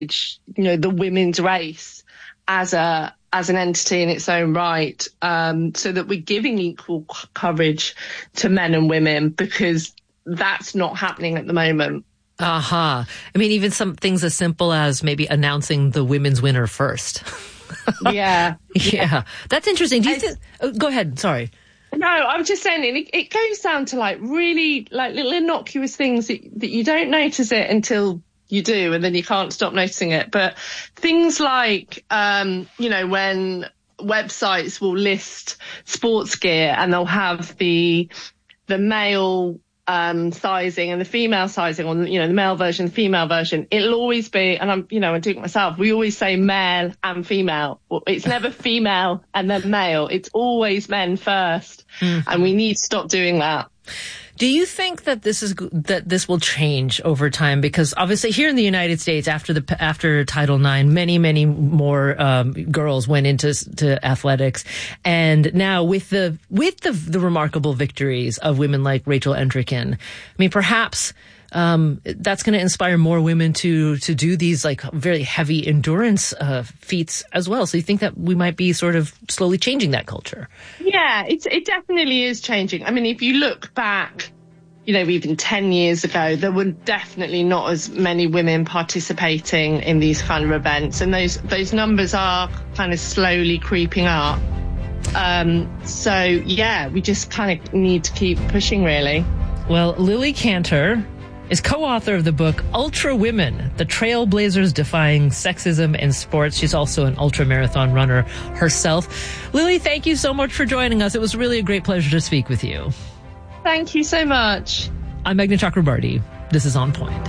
the women's race as an entity in its own right, so that we're giving equal coverage to men and women, because that's not happening at the moment. I mean, even some things as simple as maybe announcing the women's winner first. Yeah. That's interesting. Do you think? Go ahead. Sorry. No, I'm just saying it goes down to really little innocuous things that you don't notice it until you do, and then you can't stop noticing it. But things like, when websites will list sports gear and they'll have the male sizing and the female sizing, or the male version, the female version, it'll always be, and I'm doing it myself, we always say male and female. It's never female and then male. It's always men first. And we need to stop doing that. Do you think that this will change over time? Because obviously here in the United States, after Title IX, many more girls went into athletics, and now with the remarkable victories of women like Rachel Entrekin, I mean, perhaps that's going to inspire more women to do these very heavy endurance feats as well. So you think that we might be sort of slowly changing that culture? Yeah, it definitely is changing. I mean, if you look back, even 10 years ago, there were definitely not as many women participating in these kind of events, and those numbers are kind of slowly creeping up. So yeah, we just kind of need to keep pushing, really. Well, Lily Cantor is co-author of the book Ultra Women, The Trailblazers Defying Sexism in Sports. She's also an ultramarathon runner herself. Lily, thank you so much for joining us. It was really a great pleasure to speak with you. Thank you so much. I'm Meghna Chakrabarty. This is On Point.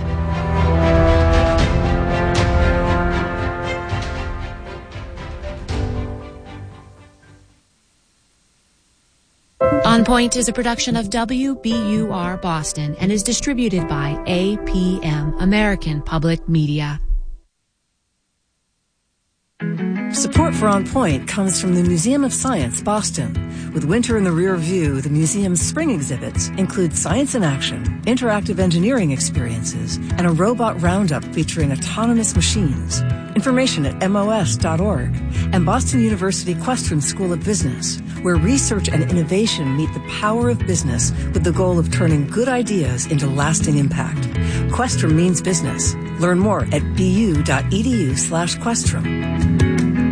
On Point is a production of WBUR Boston and is distributed by APM, American Public Media. Support for On Point comes from the Museum of Science, Boston. With winter in the rear view, the museum's spring exhibits include science in action, interactive engineering experiences, and a robot roundup featuring autonomous machines. Information at MOS.org. And Boston University Questrom School of Business, where research and innovation meet the power of business with the goal of turning good ideas into lasting impact. Questrom means business. Learn more at bu.edu/Questrom.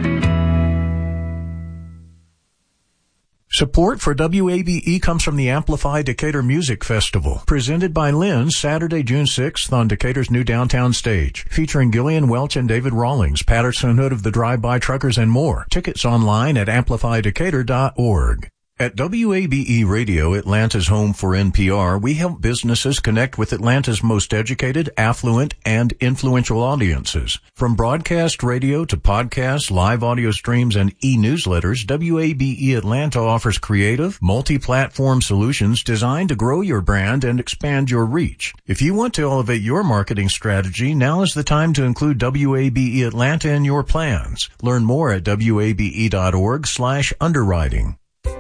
Support for WABE comes from the Amplify Decatur Music Festival, presented by Lynn's, Saturday, June 6th on Decatur's new downtown stage, featuring Gillian Welch and David Rawlings, Patterson Hood of the Drive-By Truckers, and more. Tickets online at amplifydecatur.org. At WABE Radio, Atlanta's home for NPR, we help businesses connect with Atlanta's most educated, affluent, and influential audiences. From broadcast radio to podcasts, live audio streams, and e-newsletters, WABE Atlanta offers creative, multi-platform solutions designed to grow your brand and expand your reach. If you want to elevate your marketing strategy, now is the time to include WABE Atlanta in your plans. Learn more at wabe.org/underwriting.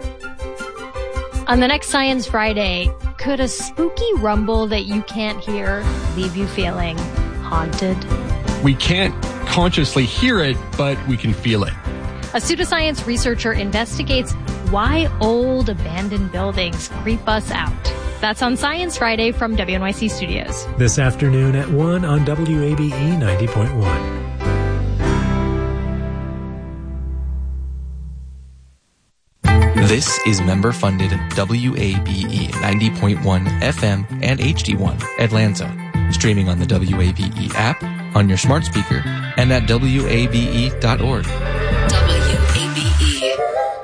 On the next Science Friday, could a spooky rumble that you can't hear leave you feeling haunted? We can't consciously hear it, but we can feel it. A pseudoscience researcher investigates why old abandoned buildings creep us out. That's on Science Friday from WNYC Studios. This afternoon at 1 on WABE 90.1. This is member-funded WABE 90.1 FM and HD1 Atlanta. Streaming on the WABE app, on your smart speaker, and at WABE.org. WABE.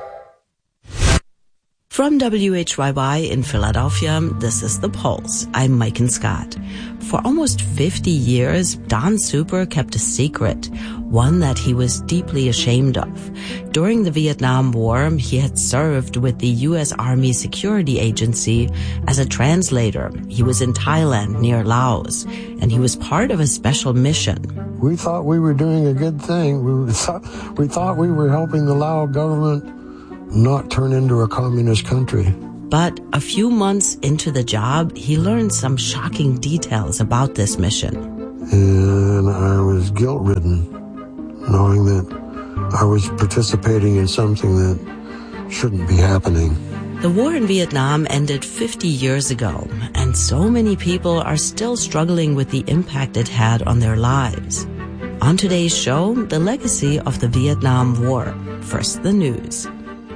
From WHYY in Philadelphia, this is The Pulse. I'm Maiken Scott. For almost 50 years, Don Super kept a secret, one that he was deeply ashamed of. During the Vietnam War, he had served with the U.S. Army Security Agency as a translator. He was in Thailand near Laos, and he was part of a special mission. We thought we were doing a good thing. We thought we were helping the Lao government not turn into a communist country. But a few months into the job, he learned some shocking details about this mission. and I was guilt-ridden, knowing that I was participating in something that shouldn't be happening. The war in Vietnam ended 50 years ago, and so many people are still struggling with the impact it had on their lives. On today's show, the legacy of the Vietnam War. First, the news.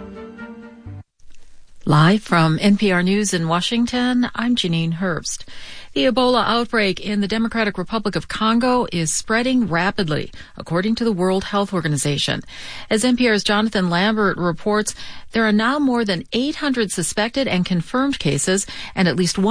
Live from NPR News in Washington, I'm Janine Herbst. The Ebola outbreak in the Democratic Republic of Congo is spreading rapidly, according to the World Health Organization. As NPR's Jonathan Lambert reports, there are now more than 800 suspected and confirmed cases and at least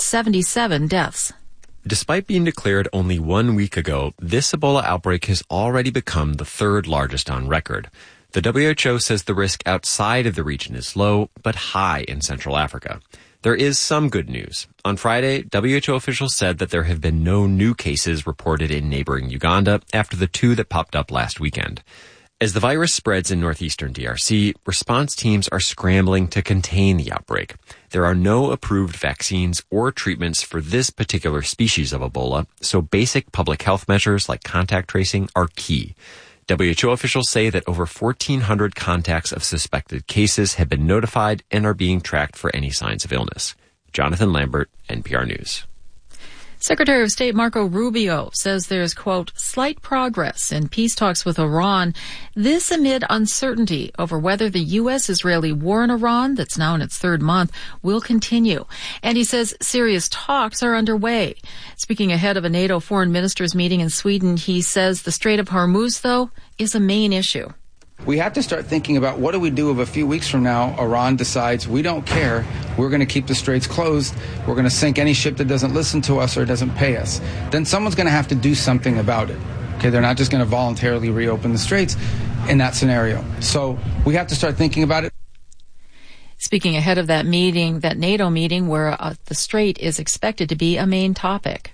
177 deaths. Despite being declared only 1 week ago, this Ebola outbreak has already become the third largest on record. The WHO says the risk outside of the region is low, but high in Central Africa. There is some good news. On Friday, WHO officials said that there have been no new cases reported in neighboring Uganda after the 2 that popped up last weekend. As the virus spreads in northeastern DRC, response teams are scrambling to contain the outbreak. There are no approved vaccines or treatments for this particular species of Ebola, so basic public health measures like contact tracing are key. WHO officials say that over 1,400 contacts of suspected cases have been notified and are being tracked for any signs of illness. Jonathan Lambert, NPR News. Secretary of State Marco Rubio says there's, quote, slight progress in peace talks with Iran. This amid uncertainty over whether the U.S.-Israeli war in Iran, that's now in its third month, will continue. And he says serious talks are underway. Speaking ahead of a NATO foreign ministers meeting in Sweden, he says the Strait of Hormuz, though, is a main issue. We have to start thinking about what do we do if a few weeks from now Iran decides we don't care, we're going to keep the straits closed, we're going to sink any ship that doesn't listen to us or doesn't pay us. Then someone's going to have to do something about it. Okay, they're not just going to voluntarily reopen the straits in that scenario. So we have to start thinking about it. Speaking ahead of that meeting, that NATO meeting where the strait is expected to be a main topic.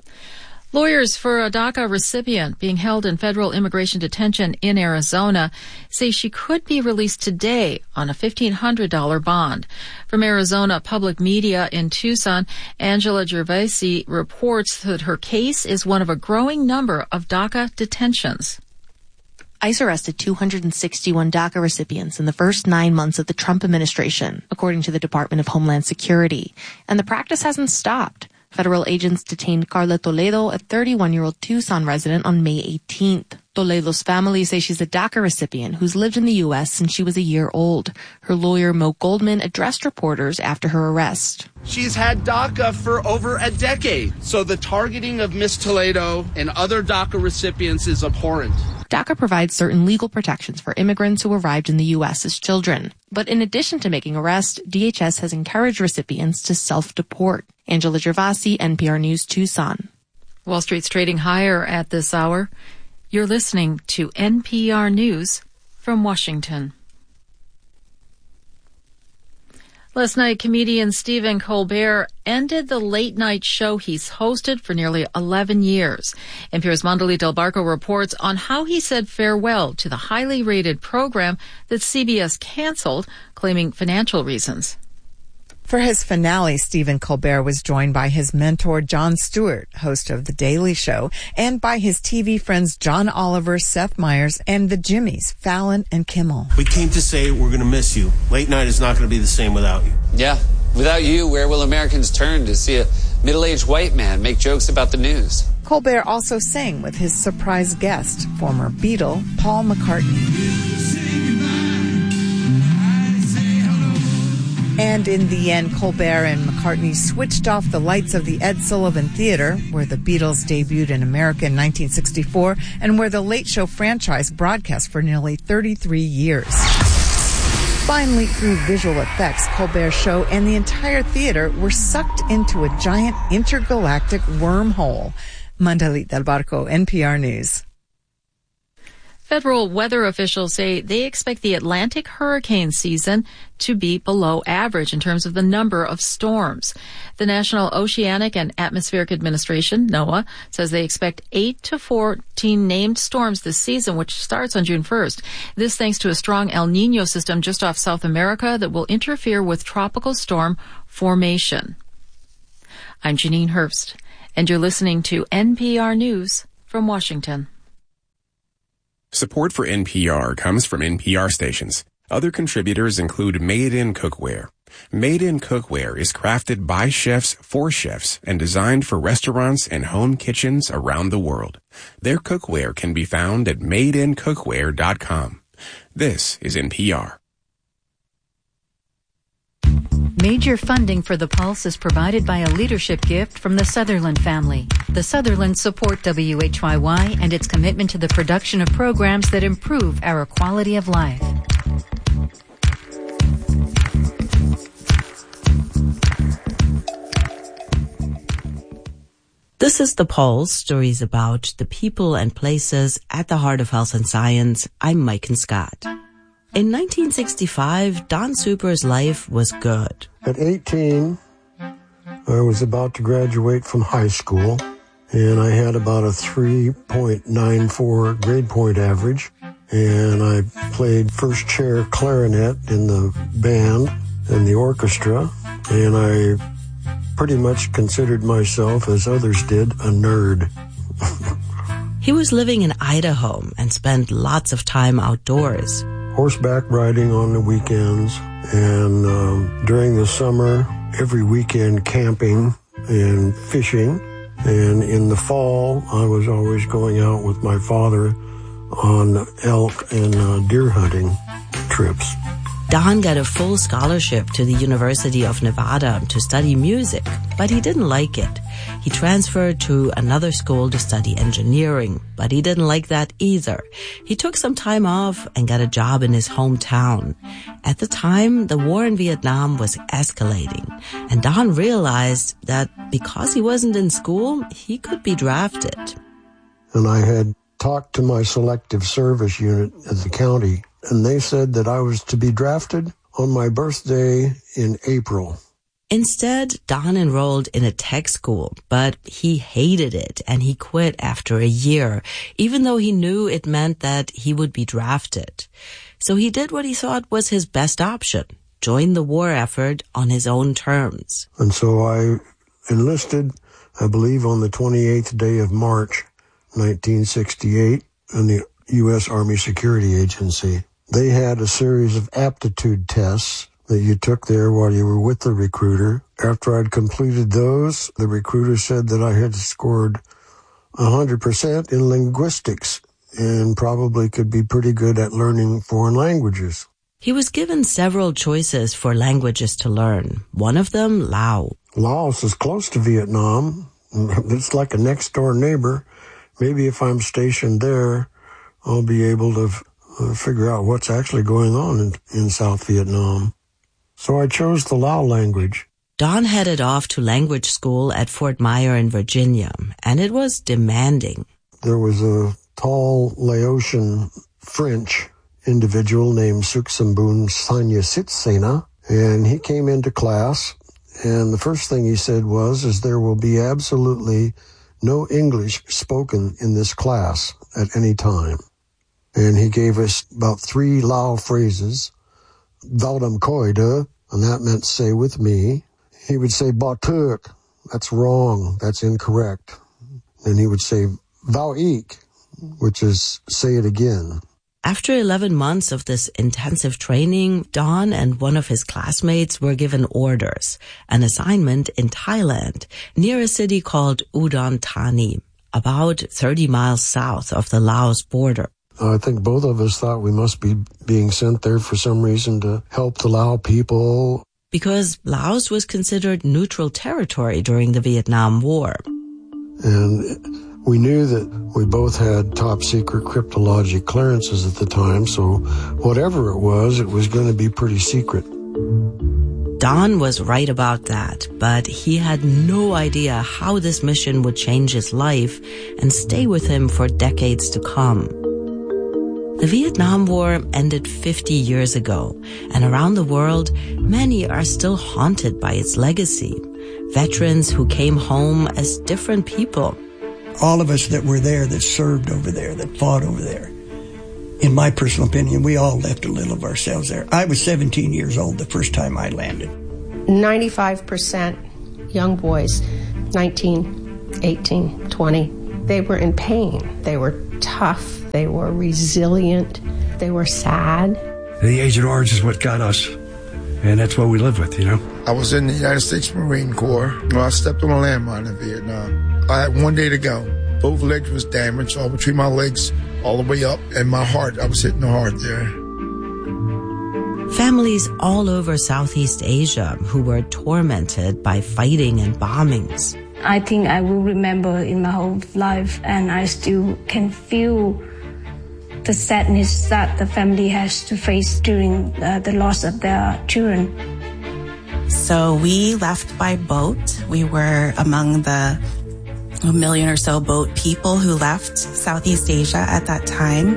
Lawyers for a DACA recipient being held in federal immigration detention in Arizona say she could be released today on a $1,500 bond. From Arizona Public Media in Tucson, Angela Gervasi reports that her case is one of a growing number of DACA detentions. ICE arrested 261 DACA recipients in the first 9 months of the Trump administration, according to the Department of Homeland Security. And the practice hasn't stopped. Federal agents detained Carla Toledo, a 31-year-old Tucson resident, on May 18th. Toledo's family say she's a DACA recipient who's lived in the U.S. since she was a year old. Her lawyer, Mo Goldman, addressed reporters after her arrest. She's had DACA for over a decade, so the targeting of Miss Toledo and other DACA recipients is abhorrent. DACA provides certain legal protections for immigrants who arrived in the U.S. as children. But in addition to making arrests, DHS has encouraged recipients to self-deport. Angela Gervasi, NPR News, Tucson. Wall Street's trading higher at this hour. You're listening to NPR News from Washington. Last night, comedian Stephen Colbert ended the late-night show he's hosted for nearly 11 years. NPR's Mandali Del Barco reports on how he said farewell to the highly rated program that CBS canceled, claiming financial reasons. For his finale, Stephen Colbert was joined by his mentor, Jon Stewart, host of The Daily Show, and by his TV friends John Oliver, Seth Meyers, and the Jimmys, Fallon and Kimmel. We came to say we're going to miss you. Late night is not going to be the same without you. Yeah. Without you, where will Americans turn to see a middle-aged white man make jokes about the news? Colbert also sang with his surprise guest, former Beatle, Paul McCartney. And in the end, Colbert and McCartney switched off the lights of the Ed Sullivan Theater, where the Beatles debuted in America in 1964, and where the Late Show franchise broadcast for nearly 33 years. Finally, through visual effects, Colbert's show and the entire theater were sucked into a giant intergalactic wormhole. Mandali Del Barco, NPR News. Federal weather officials say they expect the Atlantic hurricane season to be below average in terms of the number of storms. The National Oceanic and Atmospheric Administration, NOAA, says they expect 8 to 14 named storms this season, which starts on June 1st. This thanks to a strong El Niño system just off South America that will interfere with tropical storm formation. I'm Janine Herbst, And you're listening to NPR News from Washington. Support for NPR comes from NPR stations. Other contributors include Made In Cookware. Made In Cookware is crafted by chefs for chefs and designed for restaurants and home kitchens around the world. Their cookware can be found at madeincookware.com. This is NPR. Major funding for The Pulse is provided by a leadership gift from the Sutherland family. The Sutherlands support WHYY and its commitment to the production of programs that improve our quality of life. This is The Pulse, stories about the people and places at the heart of health and science. I'm Maiken Scott. In 1965, Don Super's life was good. At 18, I was about to graduate from high school, and I had about a 3.94 grade point average, and I played first chair clarinet in the band and the orchestra, and I pretty much considered myself, as others did, a nerd. He was living in Idaho and spent lots of time outdoors. Horseback riding on the weekends, and during the summer, every weekend camping and fishing. And in the fall, I was always going out with my father on elk and deer hunting trips. Don got a full scholarship to the University of Nevada to study music, but he didn't like it. He transferred to another school to study engineering, but he didn't like that either. He took some time off and got a job in his hometown. At the time, the war in Vietnam was escalating, and Don realized that because he wasn't in school, he could be drafted. And I had talked to my selective service unit at the county, and they said that I was to be drafted on my birthday in April. Instead, Don enrolled in a tech school, but he hated it and he quit after a year, even though he knew it meant that he would be drafted. So he did what he thought was his best option, join the war effort on his own terms. And so I enlisted, I believe, on the 28th day of March, 1968, in the U.S. Army Security Agency. They had a series of aptitude tests that you took there while you were with the recruiter. After I'd completed those, the recruiter said that I had scored 100% in linguistics and probably could be pretty good at learning foreign languages. He was given several choices for languages to learn. One of them, Lao. Laos is close to Vietnam. It's like a next-door neighbor. Maybe if I'm stationed there, I'll be able to figure out what's actually going on in South Vietnam. So I chose the Lao language. Don headed off to language school at Fort Myer in Virginia, and it was demanding. There was a tall Laotian French individual named Suksambun Sanyasitsena, and he came into class, and the first thing he said was there will be absolutely no English spoken in this class at any time. And he gave us about 3 Lao phrases. Daudam koida, and that meant say with me. He would say batuk, that's wrong, that's incorrect. And he would say vau ik, which is say it again. After 11 months of this intensive training, Don and one of his classmates were given orders, an assignment in Thailand, near a city called Udon Thani, about 30 miles south of the Laos border. I think both of us thought we must be being sent there for some reason to help the Lao people. Because Laos was considered neutral territory during the Vietnam War. And we knew that we both had top secret cryptologic clearances at the time, so whatever it was going to be pretty secret. Don was right about that, but he had no idea how this mission would change his life and stay with him for decades to come. The Vietnam War ended 50 years ago, and around the world, many are still haunted by its legacy. Veterans who came home as different people. All of us that were there, that served over there, that fought over there, in my personal opinion, we all left a little of ourselves there. I was 17 years old the first time I landed. 95% young boys, 19, 18, 20. They were in pain. They were tough. They were resilient. They were sad. The Agent Orange is what got us, and that's what we live with, you know. I was in the United States Marine Corps. When I stepped on a landmine in Vietnam. I had 1 day to go. Both legs was damaged, all between my legs, all the way up, and my heart. I was hitting the heart there. Families all over Southeast Asia who were tormented by fighting and bombings. I think I will remember in my whole life, and I still can feel the sadness that the family has to face during the loss of their children. So we left by boat. We were among the 1 million or so boat people who left Southeast Asia at that time.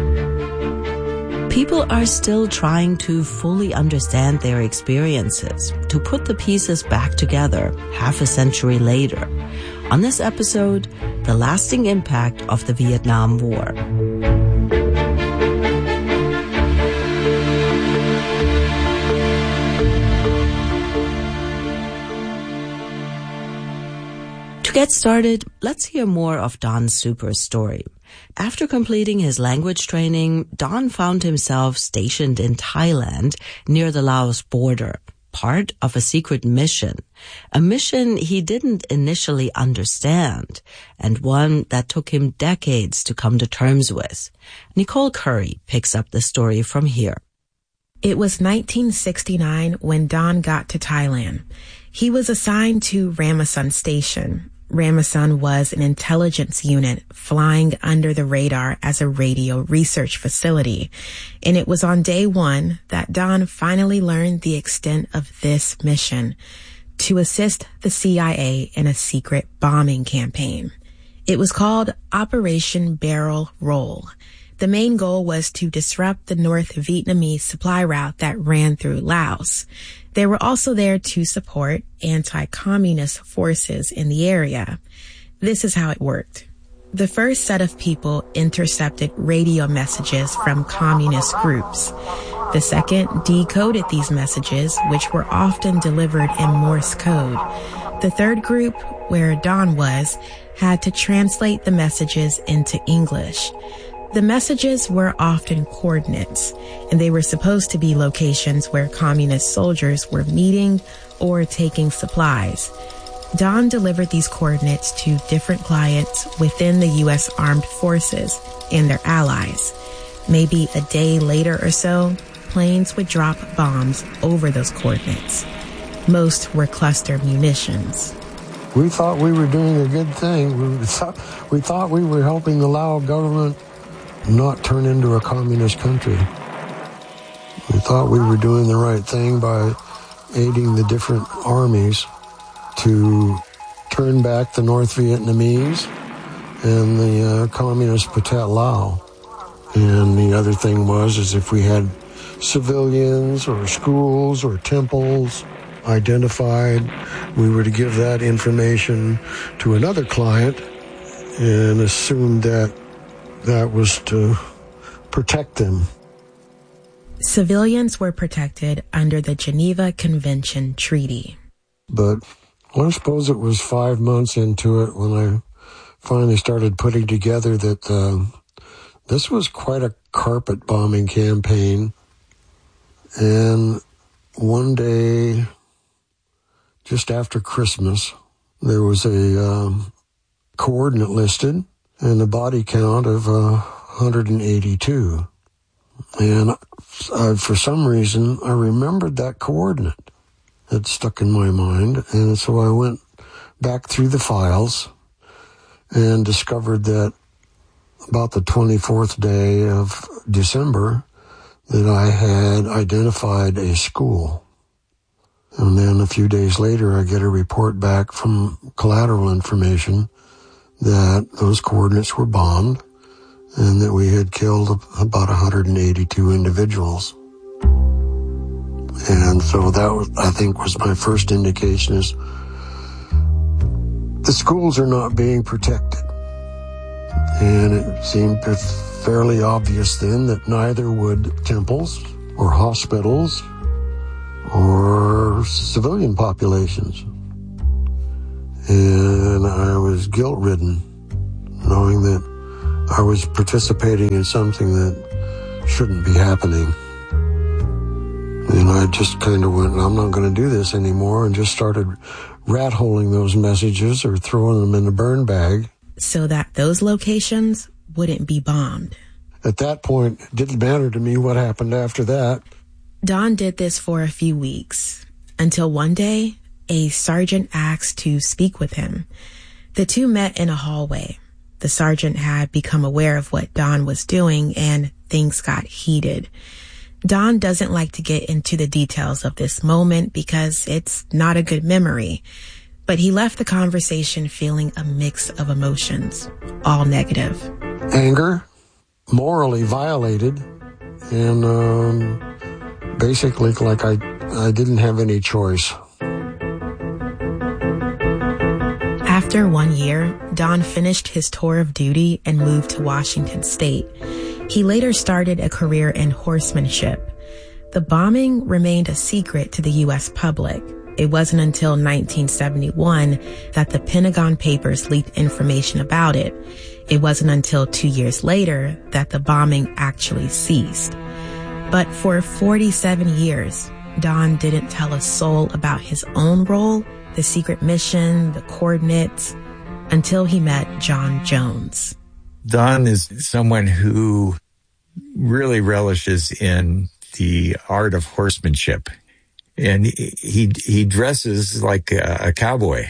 People are still trying to fully understand their experiences, to put the pieces back together half a century later. On this episode, the lasting impact of the Vietnam War. To get started, let's hear more of Don Super's story. After completing his language training, Don found himself stationed in Thailand near the Laos border, part of a secret mission, a mission he didn't initially understand, and one that took him decades to come to terms with. Nicole Curry picks up the story from here. It was 1969 when Don got to Thailand. He was assigned to Ramasan Station. Ramasan was an intelligence unit flying under the radar as a radio research facility. And it was on day one that Don finally learned the extent of this mission: to assist the CIA in a secret bombing campaign. It was called Operation Barrel Roll. The main goal was to disrupt the North Vietnamese supply route that ran through Laos. They were also there to support anti-communist forces in the area. This is how it worked. The first set of people intercepted radio messages from communist groups. The second decoded these messages, which were often delivered in Morse code. The third group, where Don was, had to translate the messages into English. The messages were often coordinates, and they were supposed to be locations where communist soldiers were meeting or taking supplies. Don delivered these coordinates to different clients within the U.S. Armed Forces and their allies. Maybe a day later or so, planes would drop bombs over those coordinates. Most were cluster munitions. We thought we were doing a good thing. We thought we were helping the Lao government not turn into a communist country. We thought we were doing the right thing by aiding the different armies to turn back the North Vietnamese and the communist Pathet Lao. And the other thing is if we had civilians or schools or temples identified, we were to give that information to another client and assume that was to protect them. Civilians were protected under the Geneva Convention Treaty. But I suppose it was 5 months into it when I finally started putting together that this was quite a carpet bombing campaign. And one day, just after Christmas, there was a coordinate listed and a body count of 182. And for some reason, I remembered that coordinate. It stuck in my mind. And so I went back through the files and discovered that about the 24th day of December that I had identified a school. And then a few days later, I get a report back from collateral information that those coordinates were bombed and that we had killed about 182 individuals. And so that, I think, was my first indication is the schools are not being protected. And it seemed fairly obvious then that neither would temples or hospitals or civilian populations. And I was guilt-ridden, knowing that I was participating in something that shouldn't be happening. And I just kind of went, I'm not going to do this anymore, and just started rat-holing those messages or throwing them in a burn bag. So that those locations wouldn't be bombed. At that point, it didn't matter to me what happened after that. Don did this for a few weeks, until one day, a sergeant asked to speak with him. The two met in a hallway. The sergeant had become aware of what Don was doing, and things got heated. Don doesn't like to get into the details of this moment because it's not a good memory, but he left the conversation feeling a mix of emotions, all negative. Anger, morally violated, and basically like I didn't have any choice. After 1 year, Don finished his tour of duty and moved to Washington State. He later started a career in horsemanship. The bombing remained a secret to the U.S. public. It wasn't until 1971 that the Pentagon Papers leaked information about it. It wasn't until 2 years later that the bombing actually ceased. But for 47 years, Don didn't tell a soul about his own role, the secret mission, the coordinates, until he met John Jones. Don is someone who really relishes in the art of horsemanship. And he dresses like a cowboy.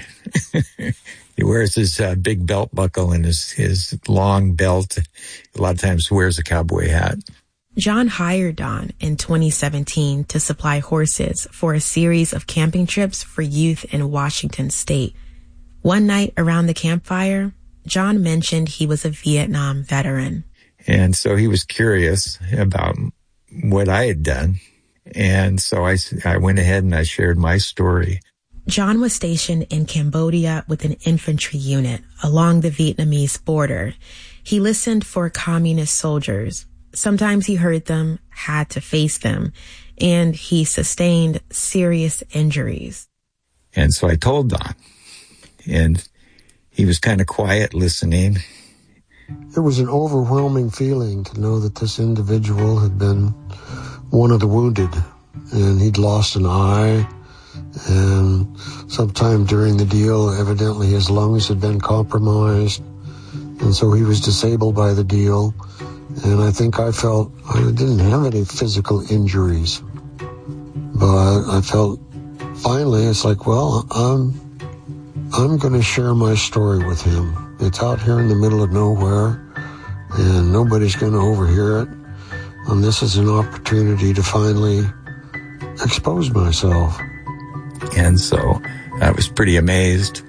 He wears his big belt buckle and his long belt. A lot of times wears a cowboy hat. John hired Don in 2017 to supply horses for a series of camping trips for youth in Washington State. One night around the campfire, John mentioned he was a Vietnam veteran. And so he was curious about what I had done. And so I went ahead and I shared my story. John was stationed in Cambodia with an infantry unit along the Vietnamese border. He listened for communist soldiers. Sometimes he heard them, had to face them, and he sustained serious injuries. And so I told Don, and he was kind of quiet listening. It was an overwhelming feeling to know that this individual had been one of the wounded, and he'd lost an eye, and sometime during the deal, evidently his lungs had been compromised, and so he was disabled by the deal. And I think I felt I didn't have any physical injuries, but I felt finally it's like, well, I'm going to share my story with him. It's out here in the middle of nowhere, and nobody's going to overhear it. And this is an opportunity to finally expose myself. And so I was pretty amazed.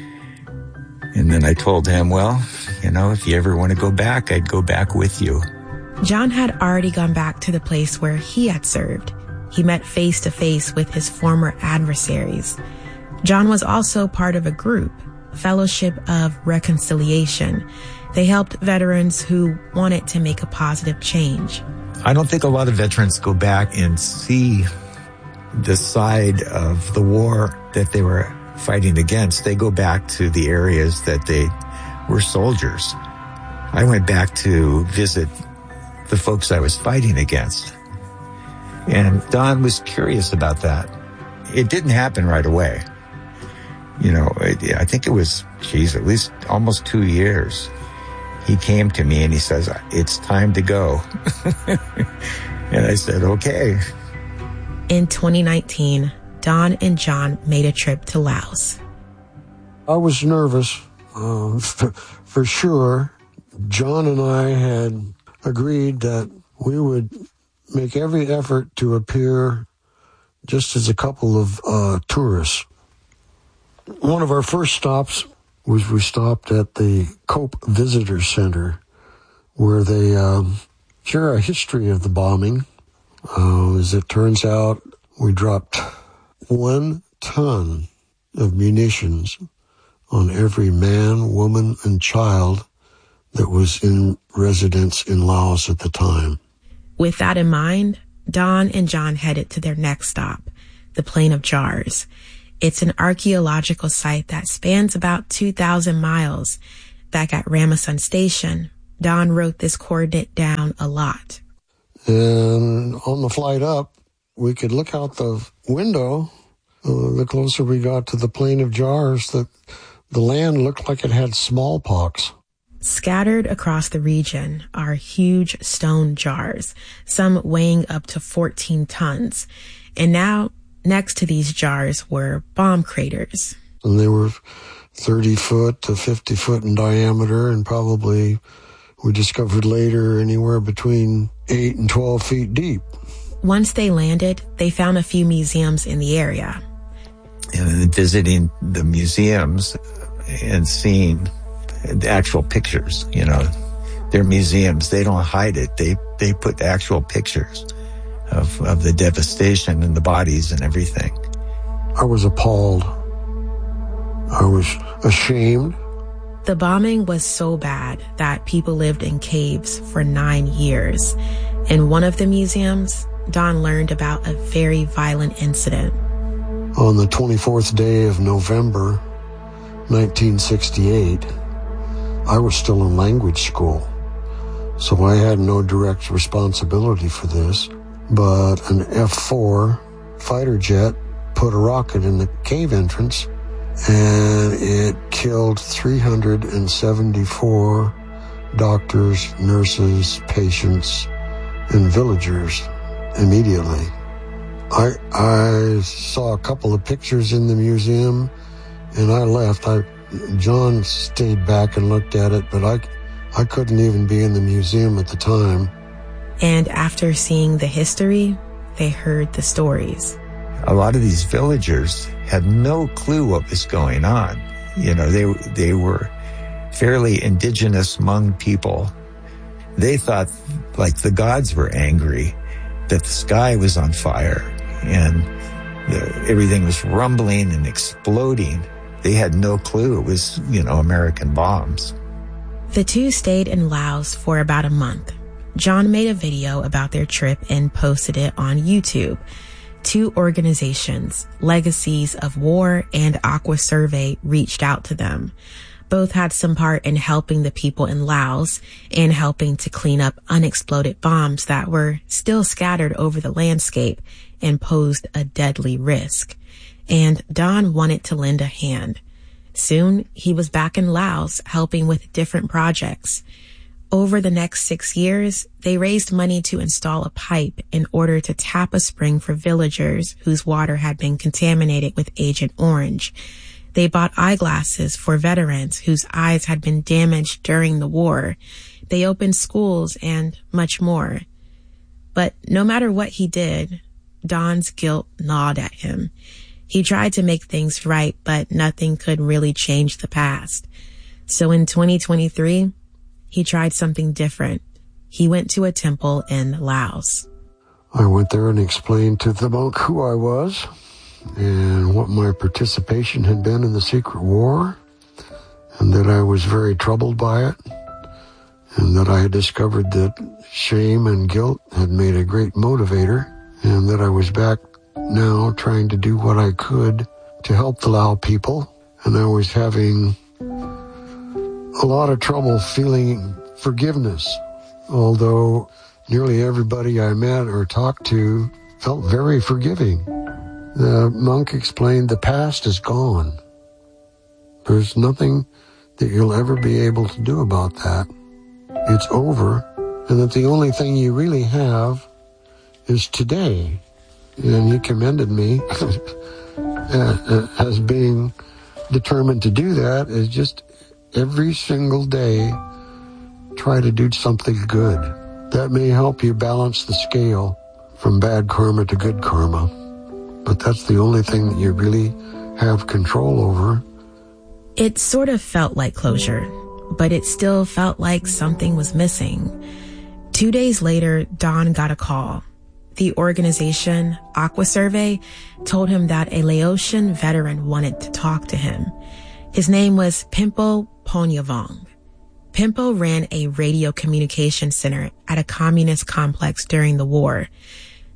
And then I told him, well, if you ever want to go back, I'd go back with you. John had already gone back to the place where he had served. He met face to face with his former adversaries. John was also part of a group, Fellowship of Reconciliation. They helped veterans who wanted to make a positive change. I don't think a lot of veterans go back and see the side of the war that they were fighting against. They go back to the areas that they were soldiers. I went back to visit the folks I was fighting against. And Don was curious about that. It didn't happen right away. I think it was, at least almost 2 years. He came to me and he says, it's time to go. And I said, okay. In 2019, Don and John made a trip to Laos. I was nervous, for sure. John and I had agreed that we would make every effort to appear just as a couple of tourists. One of our first stops was we stopped at the Cope Visitor Center, where they share a history of the bombing. As it turns out, we dropped 1 ton of munitions on every man, woman, and child that was in residence in Laos at the time. With that in mind, Don and John headed to their next stop, the Plain of Jars. It's an archaeological site that spans about 2,000 miles. Back at Ramasun Station, Don wrote this coordinate down a lot. And on the flight up, we could look out the window. The closer we got to the plain of jars, the land looked like it had smallpox. Scattered across the region are huge stone jars, some weighing up to 14 tons. And now, next to these jars were bomb craters. And they were 30 foot to 50 foot in diameter, and probably, we discovered later, anywhere between 8 and 12 feet deep. Once they landed, they found a few museums in the area. And visiting the museums and seeing the actual pictures, they're museums. They don't hide it. They put actual pictures of the devastation and the bodies and everything. I was appalled. I was ashamed. The bombing was so bad that people lived in caves for 9 years. In one of the museums, Don learned about a very violent incident. On the 24th day of November, 1968, I was still in language school, so I had no direct responsibility for this, but an F-4 fighter jet put a rocket in the cave entrance, and it killed 374 doctors, nurses, patients, and villagers immediately. I saw a couple of pictures in the museum, and I left. John stayed back and looked at it, but I couldn't even be in the museum at the time. And after seeing the history, they heard the stories. A lot of these villagers had no clue what was going on. They were fairly indigenous Hmong people. They thought like the gods were angry, that the sky was on fire and everything was rumbling and exploding. They had no clue it was, American bombs. The two stayed in Laos for about a month. John made a video about their trip and posted it on YouTube. Two organizations, Legacies of War and Aqua Survey, reached out to them. Both had some part in helping the people in Laos and helping to clean up unexploded bombs that were still scattered over the landscape and posed a deadly risk. And Don wanted to lend a hand. Soon, he was back in Laos helping with different projects. Over the next 6 years, they raised money to install a pipe in order to tap a spring for villagers whose water had been contaminated with Agent Orange. They bought eyeglasses for veterans whose eyes had been damaged during the war. They opened schools and much more. But no matter what he did, Don's guilt gnawed at him. He tried to make things right, but nothing could really change the past. So in 2023, he tried something different. He went to a temple in Laos. I went there and explained to the monk who I was and what my participation had been in the secret war, and that I was very troubled by it, and that I had discovered that shame and guilt had made a great motivator, and that I was back now trying to do what I could to help the Lao people, and I was having a lot of trouble feeling forgiveness, although nearly everybody I met or talked to felt very forgiving. The monk explained the past is gone. There's nothing that you'll ever be able to do about that. It's over, and that the only thing you really have is today. And he commended me as being determined to do that, is just every single day try to do something good. That may help you balance the scale from bad karma to good karma. But that's the only thing that you really have control over. It sort of felt like closure, but it still felt like something was missing. 2 days later, Don got a call. The organization, Aqua Survey, told him that a Laotian veteran wanted to talk to him. His name was Pimpo Ponyavong. Pimpo ran a radio communication center at a communist complex during the war.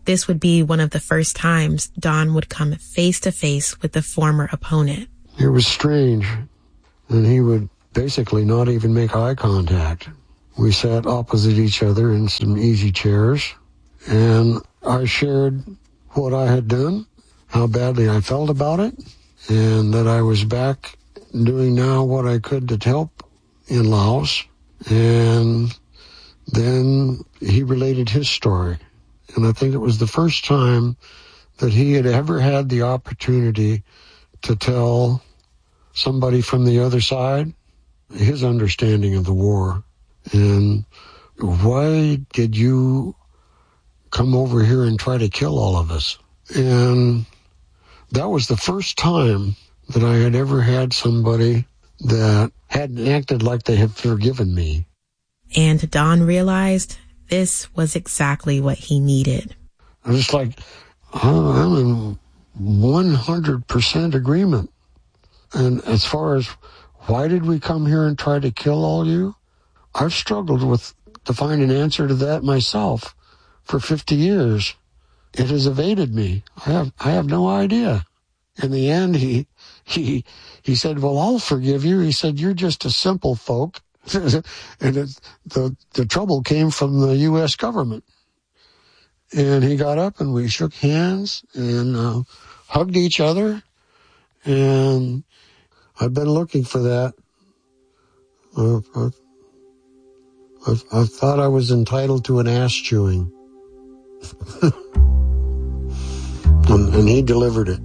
this would be one of the first times Don would come face to face with the former opponent. It was strange, and he would basically not even make eye contact. We sat opposite each other in some easy chairs, and I shared what I had done, how badly I felt about it, and that I was back doing now what I could to help in Laos. And then he related his story. And I think it was the first time that he had ever had the opportunity to tell somebody from the other side his understanding of the war. And why did you come over here and try to kill all of us? And that was the first time that I had ever had somebody that hadn't acted like they had forgiven me. And Don realized this was exactly what he needed. I was like, I'm in 100% agreement. And as far as why did we come here and try to kill all you, I've struggled to find an answer to that myself for 50 years. It has evaded me. I have no idea. In the end, he said, well, I'll forgive you. He said, you're just a simple folk. And the trouble came from the U.S. government. And he got up and we shook hands and hugged each other. And I've been looking for that. I thought I was entitled to an ass chewing. And he delivered it.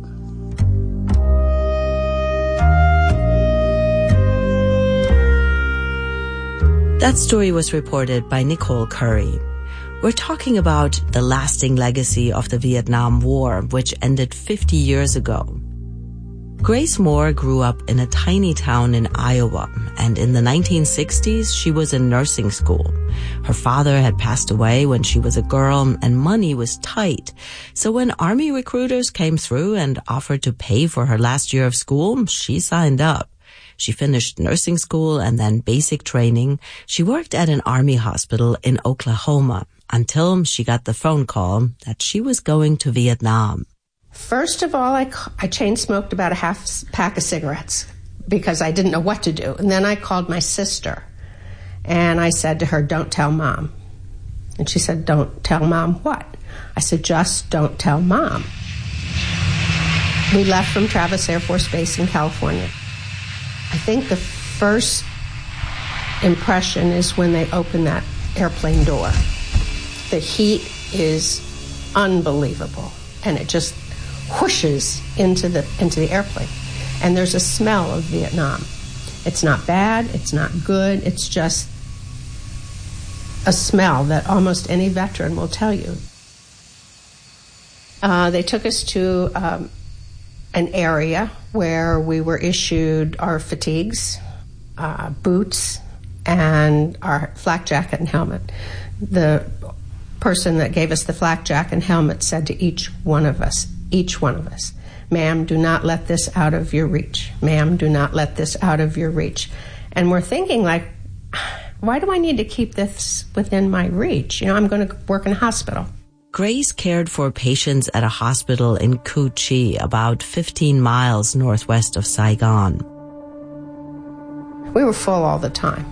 That story was reported by Nicole Curry. We're talking about the lasting legacy of the Vietnam War, which ended 50 years ago. Grace Moore grew up in a tiny town in Iowa, and in the 1960s, she was in nursing school. Her father had passed away when she was a girl, and money was tight. So when Army recruiters came through and offered to pay for her last year of school, she signed up. She finished nursing school and then basic training. She worked at an Army hospital in Oklahoma until she got the phone call that she was going to Vietnam. First of all, I chain smoked about a half pack of cigarettes because I didn't know what to do. And then I called my sister and I said to her, don't tell Mom. And she said, don't tell Mom what? I said, just don't tell Mom. We left from Travis Air Force Base in California. I think the first impression is when they open that airplane door. The heat is unbelievable, and it just whooshes into the airplane. And there's a smell of Vietnam. It's not bad, it's not good, it's just a smell that almost any veteran will tell you. They took us to an area where we were issued our fatigues, boots, and our flak jacket and helmet. The person that gave us the flak jacket and helmet said to each one of us, ma'am, do not let this out of your reach. Ma'am, do not let this out of your reach. And we're thinking, like, why do I need to keep this within my reach? You know, I'm going to work in a hospital. Grace cared for patients at a hospital in Cu Chi, about 15 miles northwest of Saigon. We were full all the time.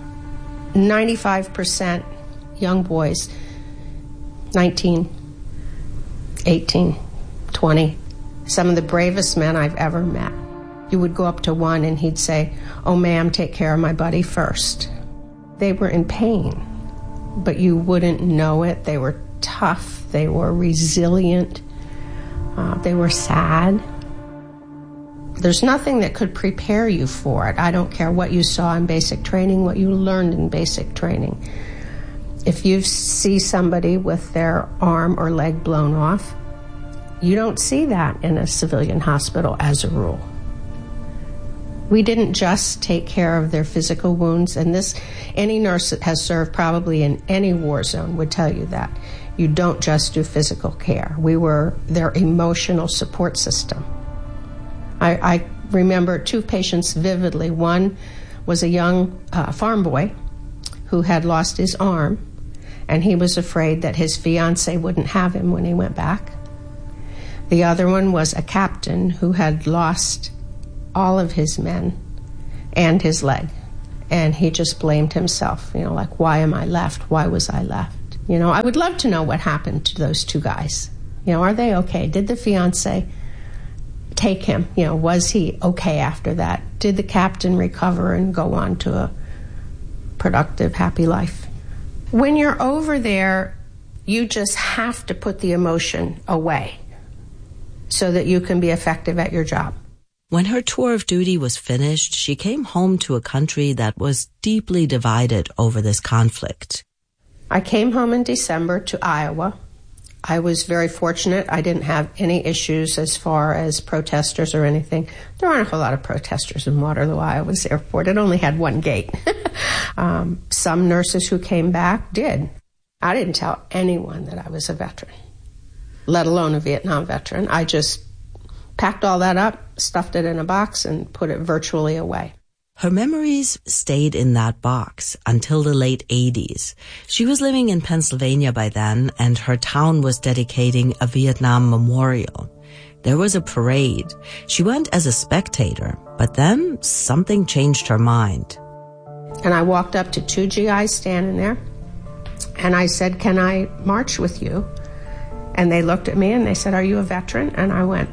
95% young boys, 19, 18, 20, some of the bravest men I've ever met. You would go up to one and he'd say, oh, ma'am, take care of my buddy first. They were in pain, but you wouldn't know it. They were tough. They were resilient. They were sad. There's nothing that could prepare you for it. I don't care what you saw in basic training, what you learned in basic training. If you see somebody with their arm or leg blown off, you don't see that in a civilian hospital as a rule. We didn't just take care of their physical wounds, and any nurse that has served probably in any war zone would tell you that. You don't just do physical care. We were their emotional support system. I remember two patients vividly. One was a young farm boy who had lost his arm, and he was afraid that his fiancée wouldn't have him when he went back. The other one was a captain who had lost all of his men and his leg, and he just blamed himself, like, why am I left? Why was I left? I would love to know what happened to those two guys. Are they okay? Did the fiancé take him? Was he okay after that? Did the captain recover and go on to a productive, happy life? When you're over there, you just have to put the emotion away so that you can be effective at your job. When her tour of duty was finished, she came home to a country that was deeply divided over this conflict. I came home in December to Iowa. I was very fortunate. I didn't have any issues as far as protesters or anything. There aren't a whole lot of protesters in Waterloo, Iowa's airport. It only had one gate. Some nurses who came back did. I didn't tell anyone that I was a veteran, let alone a Vietnam veteran. I just packed all that up, stuffed it in a box, and put it virtually away. Her memories stayed in that box until the late 80s. She was living in Pennsylvania by then, and her town was dedicating a Vietnam memorial. There was a parade. She went as a spectator, but then something changed her mind. And I walked up to two GIs standing there, and I said, "Can I march with you?" And they looked at me and they said, "Are you a veteran?" And I went,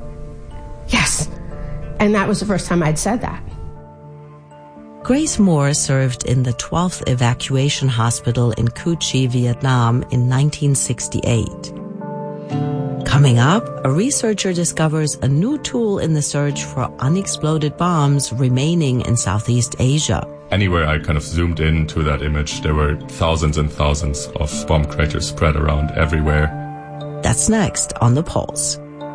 "Yes." And that was the first time I'd said that. Grace Moore served in the 12th Evacuation Hospital in Cu Chi, Vietnam in 1968. Coming up, a researcher discovers a new tool in the search for unexploded bombs remaining in Southeast Asia. Anywhere I kind of zoomed into that image, there were thousands and thousands of bomb craters spread around everywhere. That's next on The Pulse.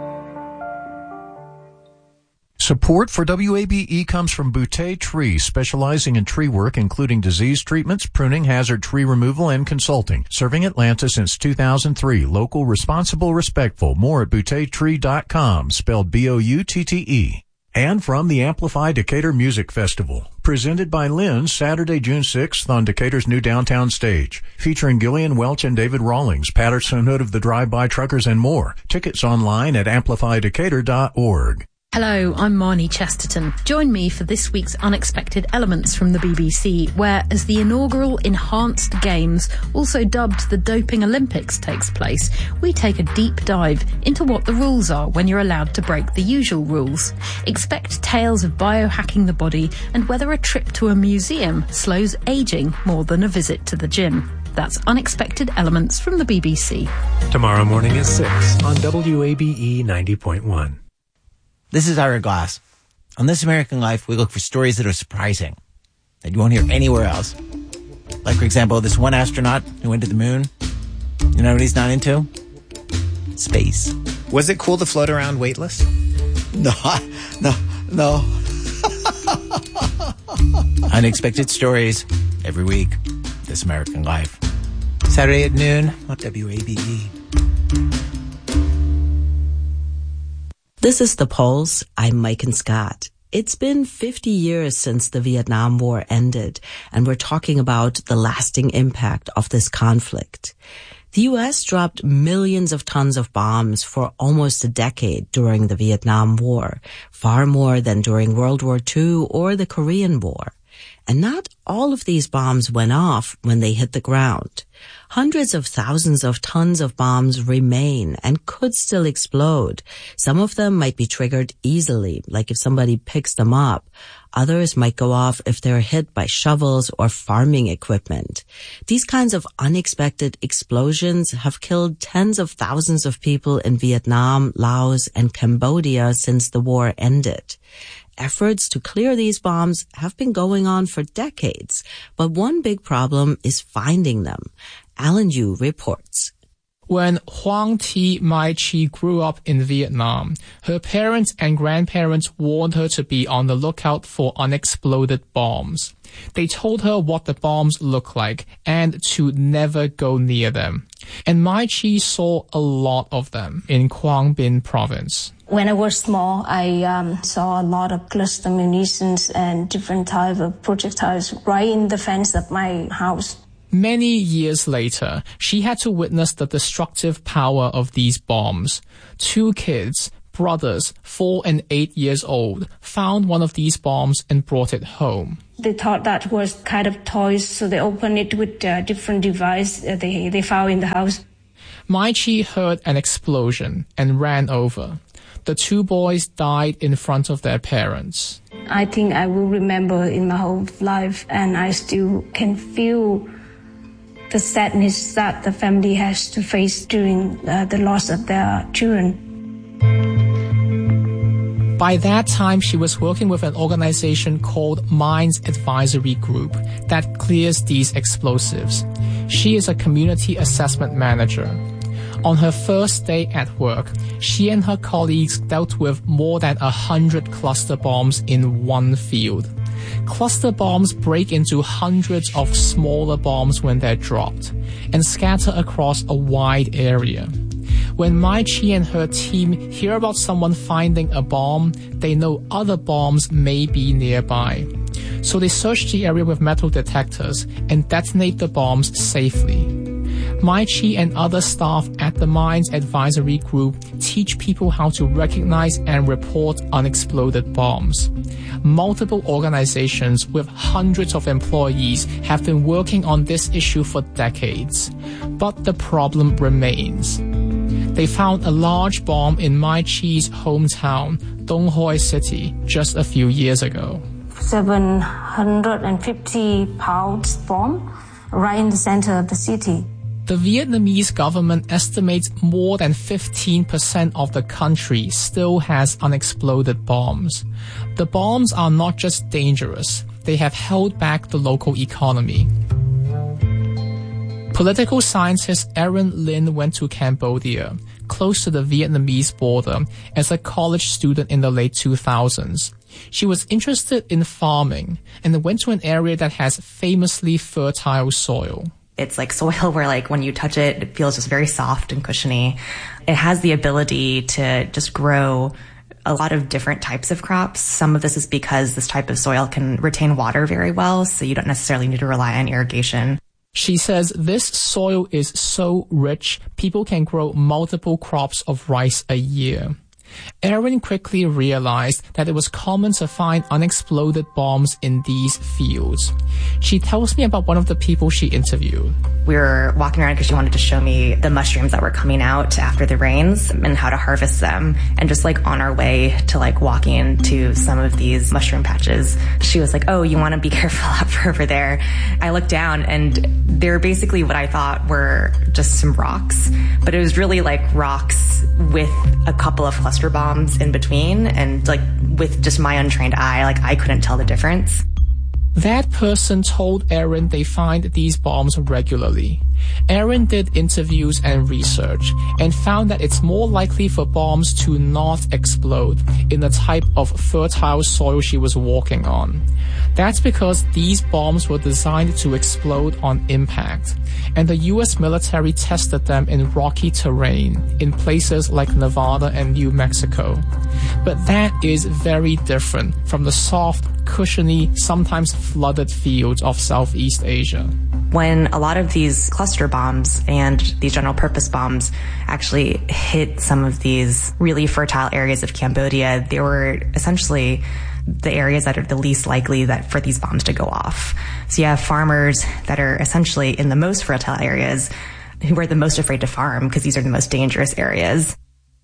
Support for WABE comes from Boutte Tree, specializing in tree work, including disease treatments, pruning, hazard tree removal, and consulting. Serving Atlanta since 2003. Local, responsible, respectful. More at BoutteTree.com, spelled B-O-U-T-T-E. And from the Amplify Decatur Music Festival, presented by Lynn, Saturday, June 6th on Decatur's new downtown stage, featuring Gillian Welch and David Rawlings, Patterson Hood of the Drive-By Truckers, and more. Tickets online at amplifydecatur.org. Hello, I'm Marnie Chesterton. Join me for this week's Unexpected Elements from the BBC, where, as the inaugural Enhanced Games, also dubbed the Doping Olympics, takes place, we take a deep dive into what the rules are when you're allowed to break the usual rules. Expect tales of biohacking the body and whether a trip to a museum slows aging more than a visit to the gym. That's Unexpected Elements from the BBC. Tomorrow morning at 6 on WABE 90.1. This is Ira Glass. On This American Life, we look for stories that are surprising, that you won't hear anywhere else. Like, for example, this one astronaut who went to the moon. You know what he's not into? Space. Was it cool to float around weightless? No. Unexpected stories every week. This American Life. Saturday at noon on WABE. This is The Pulse. I'm Mike and Scott. It's been 50 years since the Vietnam War ended, and we're talking about the lasting impact of this conflict. The U.S. dropped millions of tons of bombs for almost a decade during the Vietnam War, far more than during World War II or the Korean War. And not all of these bombs went off when they hit the ground. Hundreds of thousands of tons of bombs remain and could still explode. Some of them might be triggered easily, like if somebody picks them up. Others might go off if they're hit by shovels or farming equipment. These kinds of unexpected explosions have killed tens of thousands of people in Vietnam, Laos, and Cambodia since the war ended. Efforts to clear these bombs have been going on for decades, but one big problem is finding them. Alan Yu reports. When Hoang Thi Mai Chi grew up in Vietnam, her parents and grandparents warned her to be on the lookout for unexploded bombs. They told her what the bombs look like and to never go near them. And Mai Chi saw a lot of them in Quang Binh province. When I was small, I saw a lot of cluster munitions and different type of projectiles right in the fence of my house. Many years later, she had to witness the destructive power of these bombs. 2 kids, brothers, 4 and 8 years old, found one of these bombs and brought it home. They thought that was kind of toys, so they opened it with a different device they found in the house. Mai Chi heard an explosion and ran over. The 2 boys died in front of their parents. I think I will remember in my whole life, and I still can feel the sadness that the family has to face during the loss of their children. By that time, she was working with an organization called Mines Advisory Group that clears these explosives. She is a community assessment manager. On her first day at work, she and her colleagues dealt with more than 100 cluster bombs in one field. Cluster bombs break into hundreds of smaller bombs when they're dropped and scatter across a wide area. When Mai Chi and her team hear about someone finding a bomb, they know other bombs may be nearby. So they search the area with metal detectors and detonate the bombs safely. Mai Chi and other staff at the Mines Advisory Group teach people how to recognize and report unexploded bombs. Multiple organizations with hundreds of employees have been working on this issue for decades. But the problem remains. They found a large bomb in Mai Chi's hometown, Dong Hoi City, just a few years ago. 750 pounds bomb right in the center of the city. The Vietnamese government estimates more than 15% of the country still has unexploded bombs. The bombs are not just dangerous, they have held back the local economy. Political scientist Erin Lin went to Cambodia, close to the Vietnamese border, as a college student in the late 2000s. She was interested in farming and went to an area that has famously fertile soil. It's like soil where like when you touch it, it feels just very soft and cushiony. It has the ability to just grow a lot of different types of crops. Some of this is because this type of soil can retain water very well, so you don't necessarily need to rely on irrigation. She says this soil is so rich, people can grow multiple crops of rice a year. Erin quickly realized that it was common to find unexploded bombs in these fields. She tells me about one of the people she interviewed. We were walking around because she wanted to show me the mushrooms that were coming out after the rains and how to harvest them. And just like on our way to like walking into some of these mushroom patches, she was like, "Oh, you want to be careful up over there." I looked down and they're basically what I thought were just some rocks, but it was really like rocks with a couple of cluster bombs in between, and like with just my untrained eye, like I couldn't tell the difference. That person told Erin they find these bombs regularly. Erin did interviews and research and found that it's more likely for bombs to not explode in the type of fertile soil she was walking on. That's because these bombs were designed to explode on impact, and the US military tested them in rocky terrain in places like Nevada and New Mexico. But that is very different from the soft, cushiony, sometimes flooded fields of Southeast Asia. When a lot of these cluster bombs and these general purpose bombs actually hit some of these really fertile areas of Cambodia, they were essentially the areas that are the least likely that for these bombs to go off. So you have farmers that are essentially in the most fertile areas who are the most afraid to farm because these are the most dangerous areas.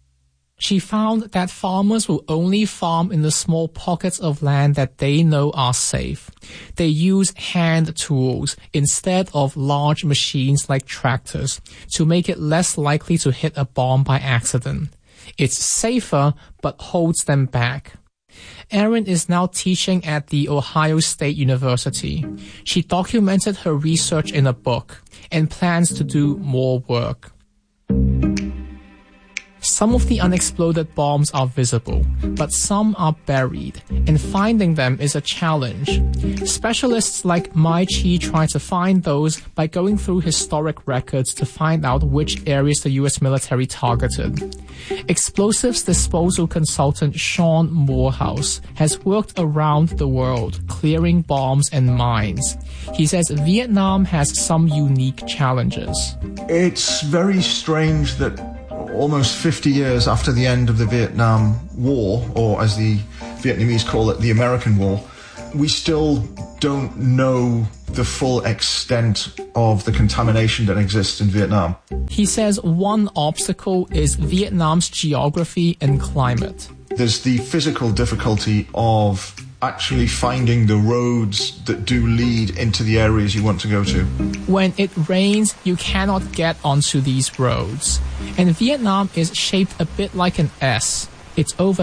She found that farmers will only farm in the small pockets of land that they know are safe. They use hand tools instead of large machines like tractors to make it less likely to hit a bomb by accident. It's safer, but holds them back. Erin is now teaching at the Ohio State University. She documented her research in a book and plans to do more work. Some of the unexploded bombs are visible, but some are buried, and finding them is a challenge. Specialists like Mai Chi try to find those by going through historic records to find out which areas the US military targeted. Explosives disposal consultant Sean Morehouse has worked around the world clearing bombs and mines. He says Vietnam has some unique challenges. It's very strange that almost 50 years after the end of the Vietnam War, or as the Vietnamese call it, the American War, we still don't know the full extent of the contamination that exists in Vietnam. He says one obstacle is Vietnam's geography and climate. There's the physical difficulty of actually finding the roads that do lead into the areas you want to go to. When it rains, you cannot get onto these roads. And Vietnam is shaped a bit like an S. It's over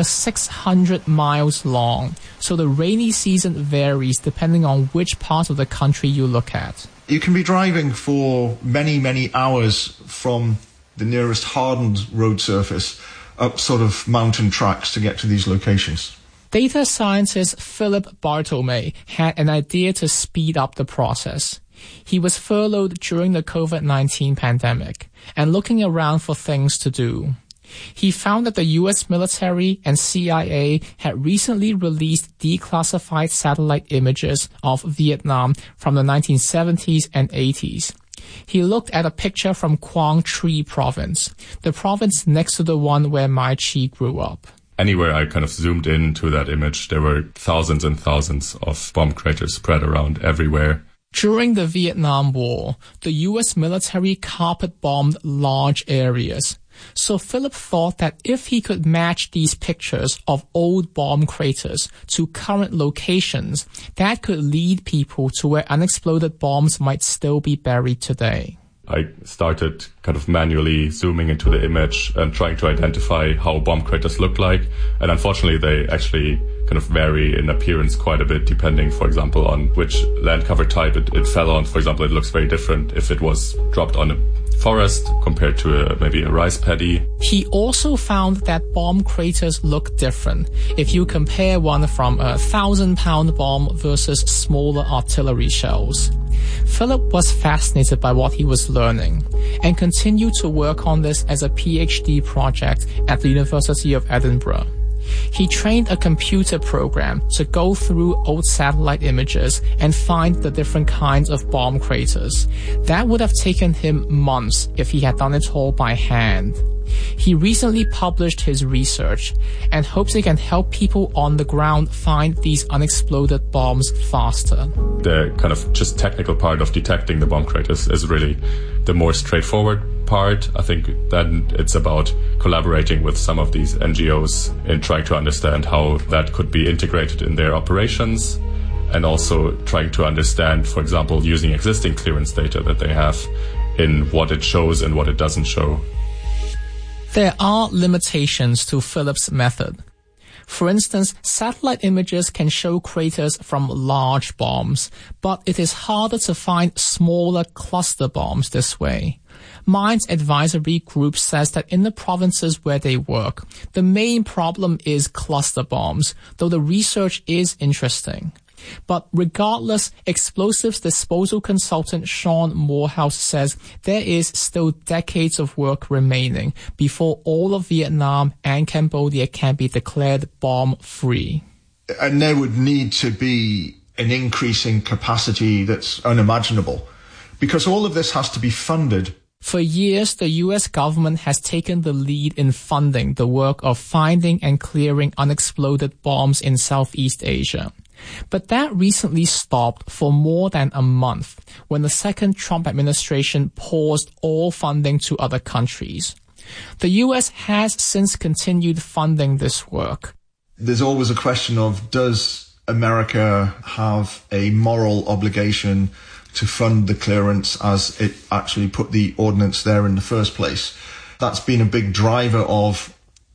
600 miles long, so the rainy season varies depending on which part of the country you look at. You can be driving for many, many hours from the nearest hardened road surface up sort of mountain tracks to get to these locations. Data scientist Philip Bartolome had an idea to speed up the process. He was furloughed during the COVID-19 pandemic and looking around for things to do. He found that the US military and CIA had recently released declassified satellite images of Vietnam from the 1970s and 80s. He looked at a picture from Quang Tri province, the province next to the one where Mai Chi grew up. Anywhere I kind of zoomed into that image, there were thousands and thousands of bomb craters spread around everywhere. During the Vietnam War, the US military carpet-bombed large areas. So Philip thought that if he could match these pictures of old bomb craters to current locations, that could lead people to where unexploded bombs might still be buried today. I started kind of manually zooming into the image and trying to identify how bomb craters look like. And unfortunately, they actually kind of vary in appearance quite a bit, depending, for example, on which land cover type it fell on. For example, it looks very different if it was dropped on a forest compared to maybe a rice paddy. He also found that bomb craters look different if you compare one from a 1,000-pound bomb versus smaller artillery shells. Philip was fascinated by what he was learning and continued to work on this as a PhD project at the University of Edinburgh. He trained a computer program to go through old satellite images and find the different kinds of bomb craters. That would have taken him months if he had done it all by hand. He recently published his research and hopes it can help people on the ground find these unexploded bombs faster. The kind of just technical part of detecting the bomb craters is really the more straightforward part. I think then it's about collaborating with some of these NGOs in trying to understand how that could be integrated in their operations, and also trying to understand, for example, using existing clearance data that they have in what it shows and what it doesn't show. There are limitations to Philip's method. For instance, satellite images can show craters from large bombs, but it is harder to find smaller cluster bombs this way. Mines Advisory Group says that in the provinces where they work, the main problem is cluster bombs, though the research is interesting. But regardless, explosives disposal consultant Sean Morehouse says there is still decades of work remaining before all of Vietnam and Cambodia can be declared bomb-free. And there would need to be an increasing capacity that's unimaginable, because all of this has to be funded. For years, the US government has taken the lead in funding the work of finding and clearing unexploded bombs in Southeast Asia. But that recently stopped for more than a month when the second Trump administration paused all funding to other countries. The US has since continued funding this work. There's always a question of, does America have a moral obligation to fund the clearance as it actually put the ordnance there in the first place? That's been a big driver of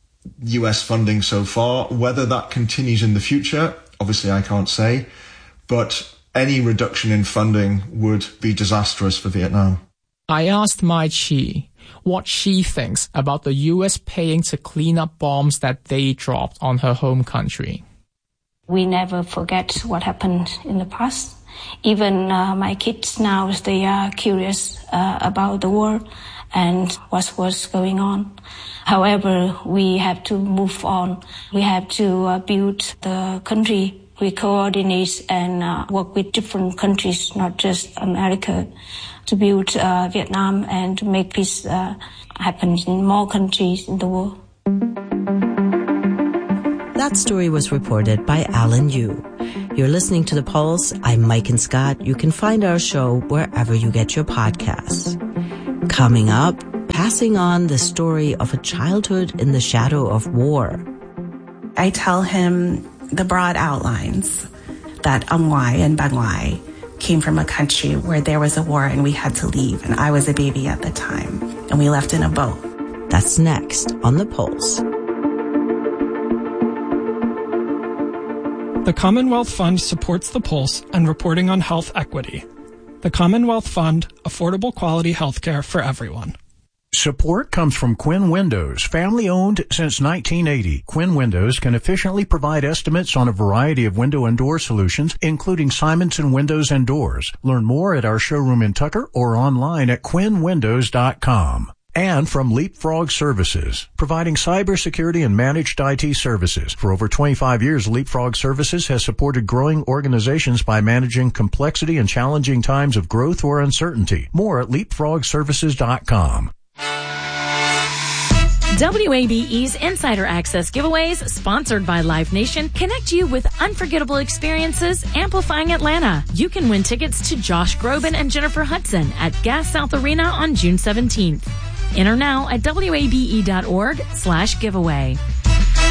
US funding so far. Whether that continues in the future, obviously I can't say, but any reduction in funding would be disastrous for Vietnam. I asked Mai Chi, what she thinks about the U.S. paying to clean up bombs that they dropped on her home country. We never forget what happened in the past. Even my kids now, they are curious about the war and what was going on. However, we have to move on. We have to build the country. We coordinate and work with different countries, not just America, to build Vietnam and to make peace happen in more countries in the world. That story was reported by Alan Yu. You're listening to The Pulse. I'm Mike and Scott. You can find our show wherever you get your podcasts. Coming up, passing on the story of a childhood in the shadow of war. I tell him the broad outlines that Amway and Bangwai came from a country where there was a war and we had to leave. And I was a baby at the time. And we left in a boat. That's next on The Pulse. The Commonwealth Fund supports The Pulse and reporting on health equity. The Commonwealth Fund, affordable quality healthcare for everyone. Support comes from Quinn Windows, family-owned since 1980. Quinn Windows can efficiently provide estimates on a variety of window and door solutions, including Simonson Windows and Doors. Learn more at our showroom in Tucker or online at quinnwindows.com. And from Leapfrog Services, providing cybersecurity and managed IT services. For over 25 years, Leapfrog Services has supported growing organizations by managing complexity and challenging times of growth or uncertainty. More at leapfrogservices.com. WABE's Insider Access giveaways, sponsored by Live Nation, connect you with unforgettable experiences amplifying Atlanta. You can win tickets to Josh Groban and Jennifer Hudson at Gas South Arena on June 17th. Enter now at wabe.org/giveaway.